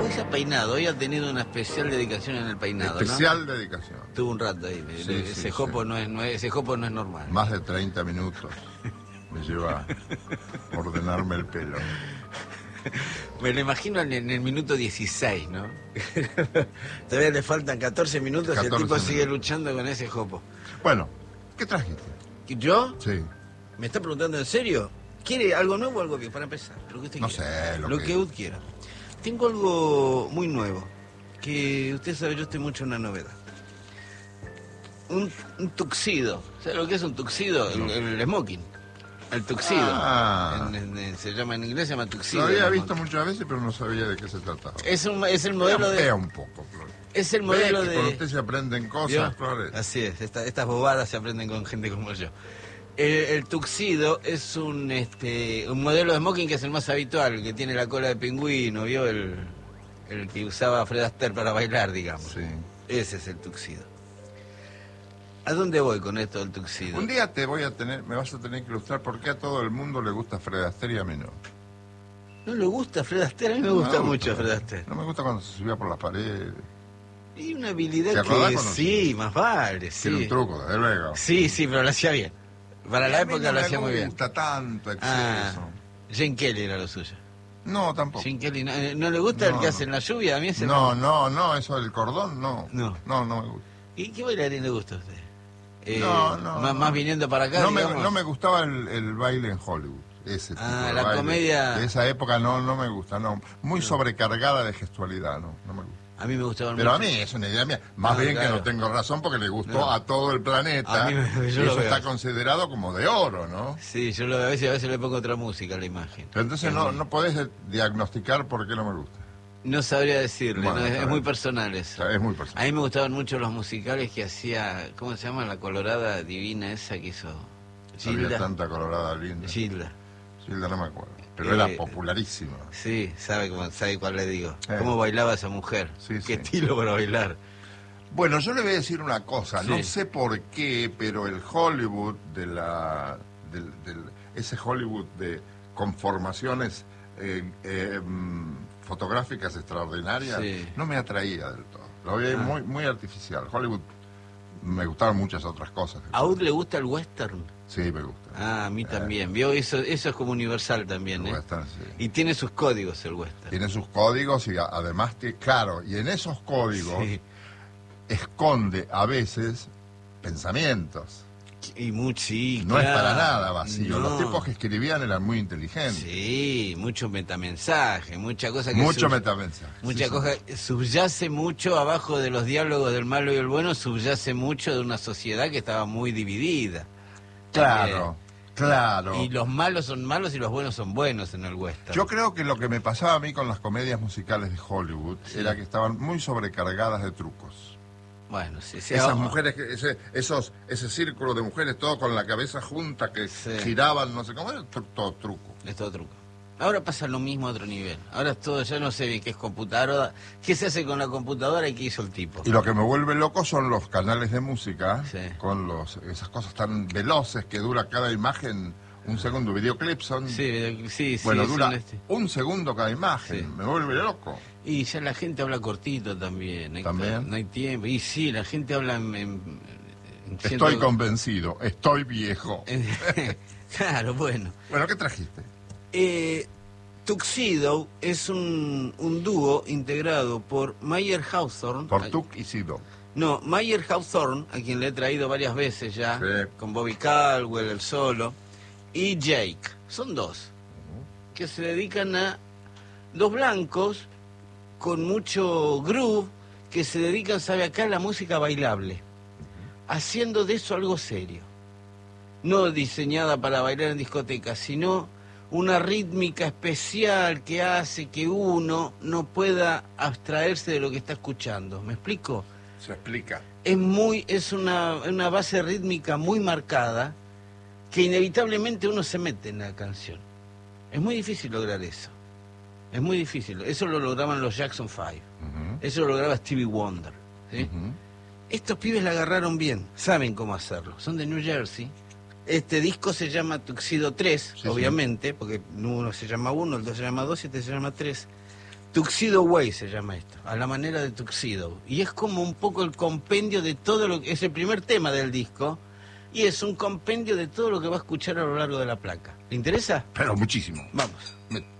Hoy se ha peinado, hoy ha tenido una especial dedicación en el peinado, especial dedicación. Tuvo un rato ahí, ese jopo no es normal. Más de 30 minutos me lleva a ordenarme el pelo. Me lo imagino en el minuto 16, ¿no? Todavía le faltan 14 minutos 14 y el tipo minutos. Sigue luchando con ese jopo. Bueno, ¿qué trajiste? ¿Yo? Sí. ¿Me está preguntando en serio? ¿Quiere algo nuevo o algo viejo? Para empezar, lo que usted no quiera. Sé, lo que usted quiera. Tengo algo muy nuevo, que usted sabe, yo estoy mucho en una novedad. Un tuxido. ¿Sabe lo que es un tuxido? No. El smoking. El tuxido. Se llama en inglés, se llama tuxido. Lo había visto muchas veces, pero no sabía de qué se trataba. Es el modelo de... un poco, Flores. Es el modelo que de... Con usted se aprenden cosas, Flores. Así es, estas bobadas se aprenden con gente como yo. El tuxido es un modelo de smoking que es el más habitual, el que tiene la cola de pingüino, ¿vio? El que usaba Fred Astaire para bailar, digamos. Sí. Ese es el tuxido. ¿A dónde voy con esto del tuxido? Un día me vas a tener que ilustrar por qué a todo el mundo le gusta Fred Astaire y a mí no. ¿No le gusta Fred Astaire? A mí me gusta mucho Fred Astaire. No me gusta cuando se subía por las paredes. Y una habilidad que sí, más vale, sí. Tiene un truco, desde luego. Sí, pero lo hacía bien. Para la época lo hacía muy bien. No me gusta tanto exceso. Jane Kelly era lo suyo. No, tampoco. Jane Kelly, ¿no le gusta el que hace en la lluvia? A mí ese no, eso del cordón, no. No me gusta. ¿Y qué bailarín le gusta a usted? Más viniendo para acá, no me gustaba el baile en Hollywood. Ese tipo de la baile. Comedia... De esa época no me gusta, no. Muy sobrecargada de gestualidad, no me gusta. A mí me gustaba mucho. Pero a mí es una idea mía. Más bien que no tengo razón porque le gustó a todo el planeta. Y eso está considerado como de oro, ¿no? Sí, yo lo veo, a veces le pongo otra música a la imagen. Pero entonces no podés diagnosticar por qué no me gusta. No sabría decirle, bueno, es muy personal eso. Es muy personal. A mí me gustaban mucho los musicales que hacía, ¿cómo se llama? La colorada divina esa que hizo Gilda. Había tanta colorada linda. Gilda no me acuerdo. Pero era popularísima. Sí, sabe cuál le digo. Cómo bailaba esa mujer. Qué estilo para bailar. Bueno, yo le voy a decir una cosa. No sé por qué, pero el Hollywood ese Hollywood de conformaciones fotográficas extraordinarias no me atraía del todo. Lo veía muy, muy artificial. Hollywood me gustaban muchas otras cosas. ¿A usted le gusta el western? Sí, me gusta. A mí también. ¿Vio? Eso es como universal también, el western, sí. Y tiene sus códigos el western. Tiene sus códigos y además, claro, y en esos códigos esconde a veces pensamientos. Y no es para nada vacío. Los tipos que escribían eran muy inteligentes. Sí, mucho metamensaje, mucha cosa que... Mucho metamensaje. Mucha cosa, subyace mucho abajo de los diálogos del malo y el bueno, subyace mucho de una sociedad que estaba muy dividida. Claro. Y los malos son malos y los buenos son buenos en el western. Yo creo que lo que me pasaba a mí con las comedias musicales de Hollywood era que estaban muy sobrecargadas de trucos. Bueno, esas mujeres, ese círculo de mujeres, todo con la cabeza junta, que giraban, no sé cómo, era todo truco. Es todo truco. Ahora pasa lo mismo a otro nivel. Ahora es todo, ya no sé bien qué es computadora, qué se hace con la computadora y qué hizo el tipo. Y lo que me vuelve loco son los canales de música, con esas cosas tan veloces que dura cada imagen un segundo. Videoclips son... Bueno, dura un segundo cada imagen, me vuelve loco. Y ya la gente habla cortito también. ¿También? No hay tiempo. Y sí, la gente habla Estoy convencido, estoy viejo. Claro, bueno. Bueno, ¿qué trajiste? Tuxedo es un dúo integrado por Mayer Hawthorne. Por Tuck y Sido. No, Mayer Hawthorne, a quien le he traído varias veces ya, con Bobby Caldwell, el solo, y Jake. Son dos, que se dedican a... Dos blancos con mucho groove, que se dedican, sabe acá, a la música bailable, haciendo de eso algo serio. No diseñada para bailar en discotecas, sino una rítmica especial que hace que uno no pueda abstraerse de lo que está escuchando. ¿Me explico? Se explica. Es una base rítmica muy marcada que inevitablemente uno se mete en la canción. Es muy difícil lograr eso. Es muy difícil. Eso lo lograban los Jackson 5. Eso lo lograba Stevie Wonder. ¿Sí? Estos pibes la agarraron bien. Saben cómo hacerlo. Son de New Jersey. Este disco se llama Tuxedo 3, obviamente, porque uno se llama 1, el 2 se llama 2 y este se llama 3. Tuxedo Way se llama esto, a la manera de Tuxedo. Y es como un poco el compendio de todo lo que... Es el primer tema del disco, y es un compendio de todo lo que va a escuchar a lo largo de la placa. ¿Le interesa? Pero muchísimo. Vamos.